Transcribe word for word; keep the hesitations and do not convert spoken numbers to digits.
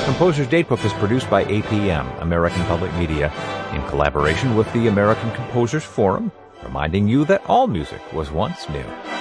Composer's Datebook is produced by A P M, American Public Media, in collaboration with the American Composers Forum, reminding you that all music was once new.